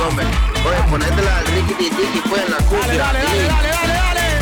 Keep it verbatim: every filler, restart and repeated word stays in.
come. Oye, ponete la Ricky Tiki, pues en la cumbia. Dale, dale, dale, dale, dale, dale.